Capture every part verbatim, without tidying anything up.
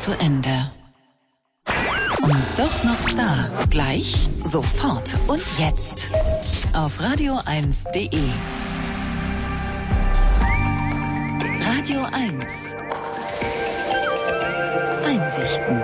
zu Ende. Und doch noch da. Gleich, sofort und jetzt. Auf radio eins punkt de. Radio eins. Einsichten.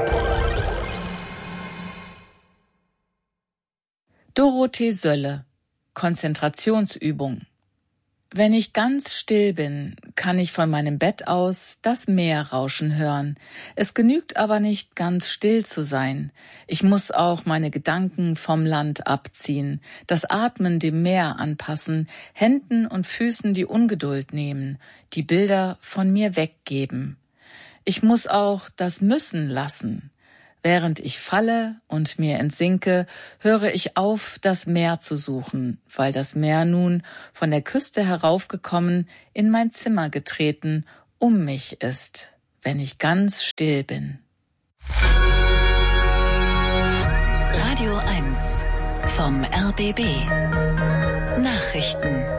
Dorothee Sölle. Konzentrationsübung. Wenn ich ganz still bin, kann ich von meinem Bett aus das Meer rauschen hören. Es genügt aber nicht, ganz still zu sein. Ich muss auch meine Gedanken vom Land abziehen, das Atmen dem Meer anpassen, Händen und Füßen die Ungeduld nehmen, die Bilder von mir weggeben. Ich muss auch das Müssen lassen. Während ich falle und mir entsinke, höre ich auf, das Meer zu suchen, weil das Meer nun, von der Küste heraufgekommen, in mein Zimmer getreten, um mich ist, wenn ich ganz still bin. Radio eins vom R B B. Nachrichten.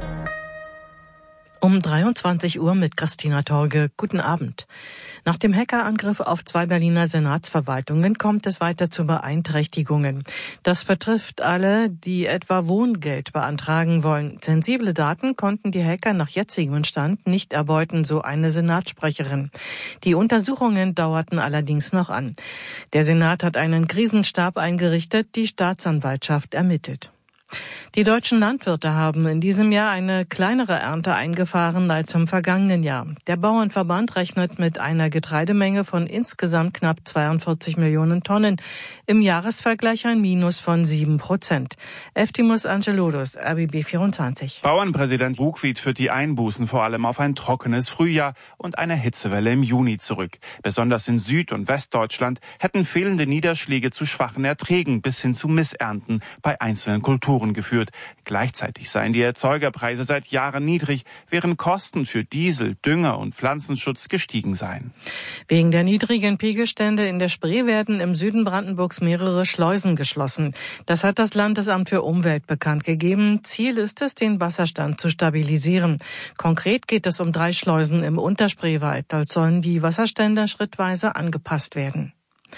Um dreiundzwanzig Uhr mit Christina Torge. Guten Abend. Nach dem Hackerangriff auf zwei Berliner Senatsverwaltungen kommt es weiter zu Beeinträchtigungen. Das betrifft alle, die etwa Wohngeld beantragen wollen. Sensible Daten konnten die Hacker nach jetzigem Stand nicht erbeuten, so eine Senatssprecherin. Die Untersuchungen dauerten allerdings noch an. Der Senat hat einen Krisenstab eingerichtet, die Staatsanwaltschaft ermittelt. Die deutschen Landwirte haben in diesem Jahr eine kleinere Ernte eingefahren als im vergangenen Jahr. Der Bauernverband rechnet mit einer Getreidemenge von insgesamt knapp zweiundvierzig Millionen Tonnen. Im Jahresvergleich ein Minus von sieben Prozent. Eftimus Angelodus, R B B vierundzwanzig. Bauernpräsident Buchwiedt führt die Einbußen vor allem auf ein trockenes Frühjahr und eine Hitzewelle im Juni zurück. Besonders in Süd- und Westdeutschland hätten fehlende Niederschläge zu schwachen Erträgen bis hin zu Missernten bei einzelnen Kulturen geführt. Gleichzeitig seien die Erzeugerpreise seit Jahren niedrig, während Kosten für Diesel, Dünger und Pflanzenschutz gestiegen seien. Wegen der niedrigen Pegelstände in der Spree werden im Süden Brandenburgs mehrere Schleusen geschlossen. Das hat das Landesamt für Umwelt bekannt gegeben. Ziel ist es, den Wasserstand zu stabilisieren. Konkret geht es um drei Schleusen im Unterspreewald. Dort sollen die Wasserstände schrittweise angepasst werden.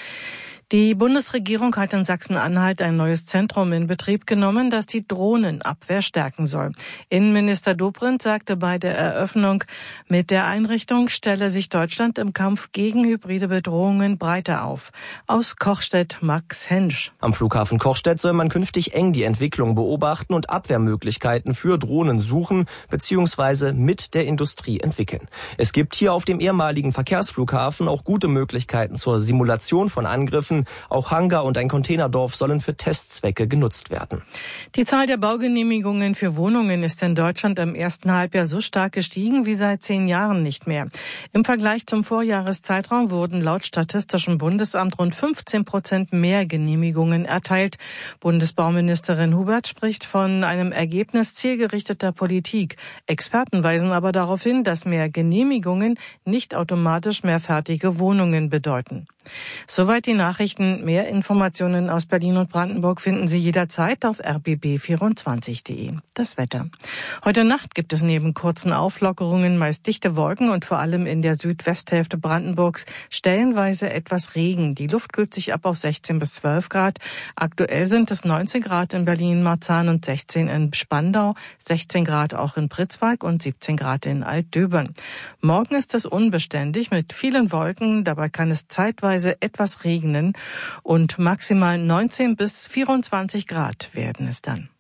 Die Bundesregierung hat in Sachsen-Anhalt ein neues Zentrum in Betrieb genommen, das die Drohnenabwehr stärken soll. Innenminister Dobrindt sagte bei der Eröffnung, mit der Einrichtung stelle sich Deutschland im Kampf gegen hybride Bedrohungen breiter auf. Aus Kochstedt Max Hensch. Am Flughafen Kochstedt soll man künftig eng die Entwicklung beobachten und Abwehrmöglichkeiten für Drohnen suchen bzw. mit der Industrie entwickeln. Es gibt hier auf dem ehemaligen Verkehrsflughafen auch gute Möglichkeiten zur Simulation von Angriffen. Auch Hangar und ein Containerdorf sollen für Testzwecke genutzt werden. Die Zahl der Baugenehmigungen für Wohnungen ist in Deutschland im ersten Halbjahr so stark gestiegen wie seit zehn Jahren nicht mehr. Im Vergleich zum Vorjahreszeitraum wurden laut Statistischem Bundesamt rund fünfzehn Prozent mehr Genehmigungen erteilt. Bundesbauministerin Hubert spricht von einem Ergebnis zielgerichteter Politik. Experten weisen aber darauf hin, dass mehr Genehmigungen nicht automatisch mehr fertige Wohnungen bedeuten. Soweit die Nachrichten. Mehr Informationen aus Berlin und Brandenburg finden Sie jederzeit auf r b b vierundzwanzig punkt de. Das Wetter. Heute Nacht gibt es neben kurzen Auflockerungen meist dichte Wolken und vor allem in der Südwesthälfte Brandenburgs stellenweise etwas Regen. Die Luft kühlt sich ab auf sechzehn bis zwölf Grad. Aktuell sind es neunzehn Grad in Berlin-Marzahn und sechzehn in Spandau, sechzehn Grad auch in Pritzwalk und siebzehn Grad in Altdöbern. Morgen ist es unbeständig mit vielen Wolken. Dabei kann es zeitweise etwas regnen. Und maximal neunzehn bis vierundzwanzig Grad werden es dann.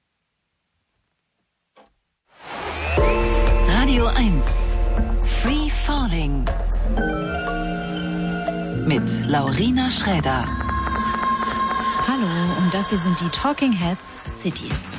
Radio eins. Free Falling. Mit Laurina Schräder. Hallo, und das hier sind die Talking Heads Cities.